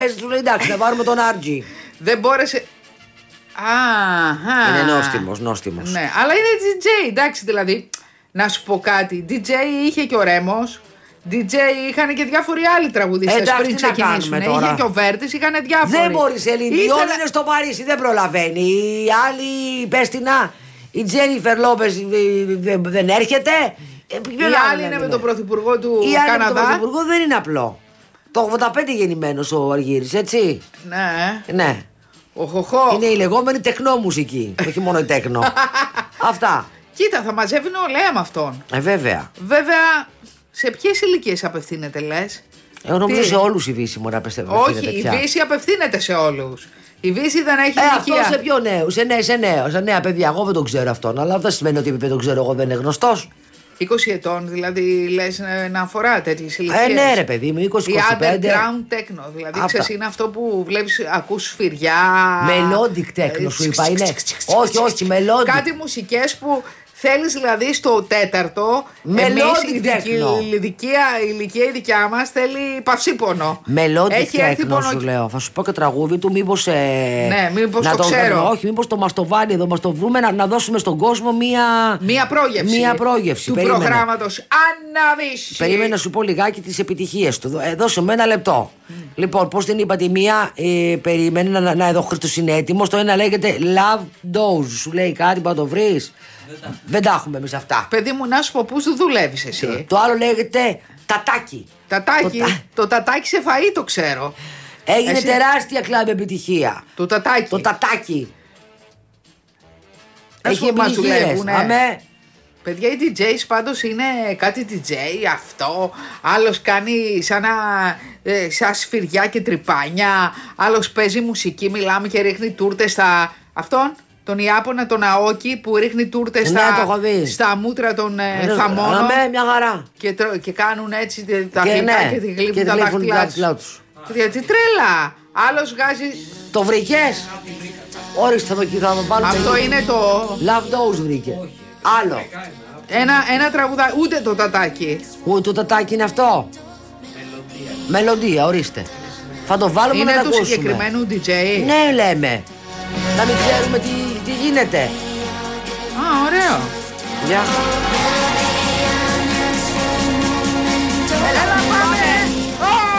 Του λέει εντάξει, θα πάρουμε τον Άρτζι. Δεν μπόρεσε. Είναι νόστιμος. Ναι, αλλά είναι DJ, εντάξει, δηλαδή. Να σου πω κάτι. DJ είχε και ο Ρέμος. DJ είχαν και διάφοροι άλλοι τραγουδιστές πριν ξεκινήσουν. Είχε και ο Βέρτης, είχαν διάφοροι. Δεν μπορεί, Ελένη. Η Ιώνα είναι στο Παρίσι, δεν προλαβαίνει. Η άλλη, πες την η Τζένιφερ Λόπες δεν έρχεται. Η άλλη είναι με τον πρωθυπουργό του Καναδά. Με τον πρωθυπουργό δεν είναι απλό. Το 85 γεννημένος ο Αργύρης, έτσι. Ναι. Είναι η λεγόμενη τεχνόμουσική. Όχι μόνο η τέκνο. Αυτά. Κοίτα, θα μαζεύει νεολαία με αυτόν. Βέβαια. Βέβαια, σε ποιες ηλικίες απευθύνεται, λες? Εγώ νομίζω σε όλους η Βύση μπορεί να απευθύνεται. Όχι, η Βύση απευθύνεται σε όλους. Η Βύση δεν έχει ηλικία. Αυτό σε πιο νέους, σε νέα παιδιά. Εγώ δεν τον ξέρω αυτόν. Αλλά αυτό σημαίνει ότι επειδή τον ξέρω εγώ δεν είναι γνωστός. 20 ετών, δηλαδή λες να αφορά τέτοιες ηλικίες. Ναι, ρε παιδί μου, 20-25. Η underground techno, δηλαδή ξέρεις, είναι αυτό που βλέπεις, ακούς σφυριά. Melodic techno σου είπα, είναι. Όχι, melodic. Κάτι μουσικές που θέλεις δηλαδή στο τέταρτο. Melodic techno. Η ηλικία η δικιά μας θέλει παυσίπονο. Melodic techno σου λέω. Θα σου πω και τραγούδι του, μήπως. Ναι, μήπως το ξέρω. Όχι, μήπως το μας το βάλει εδώ, μας το βρούμε να δώσουμε στον κόσμο μία πρόγευση. Του προγράμματος Αναβίση. Περίμενα να σου πω λιγάκι τις επιτυχίες του. Δώσε μου ένα λεπτό. Λοιπόν, πώς την είπα τη μία, περιμένει να εδώ ο Χρήστος είναι έτοιμος. Το ένα λέγεται Love Dose. Σου λέει κάτι που να το βρεις. Δεν τα έχουμε εμείς αυτά. Παιδί μου, να σου πω, πού δουλεύεις εσύ? Το άλλο λέγεται τατάκι. Το τατάκι σε φαΐ το ξέρω. Έγινε τεράστια κλαμπ επιτυχία. Το τατάκι. Έχει επιτυχίες. Παιδιά, οι DJs πάντως είναι κάτι DJ αυτό. Άλλος κάνει σαν σφυριά και τρυπάνια. Άλλος παίζει μουσική, μιλάμε και ρίχνει τούρτες στα... Αυτόν, τον Ιάπωνα, τον Αόκι που ρίχνει τούρτες στα μούτρα των θαμώνων. Μια χαρά. Και κάνουν έτσι τα γλυκά και τη γλύφουν τα δάχτυλά τους. Γιατί τρέλα. Άλλος βγάζει... Το βρήκες? Όριστε θα το πάρουμε. Αυτό είναι το... Love Dose βρήκε. Άλλο. Ένα τραγουδάκι, ούτε το τατάκι. Ούτε το τατάκι είναι αυτό. Μελωδία, ορίστε. Θα το βάλουμε είναι να το ακούσουμε. Είναι του συγκεκριμένου DJ. Ναι, λέμε. Να μην ξέρουμε τι γίνεται. Α, ωραίο. Γεια. Έλα.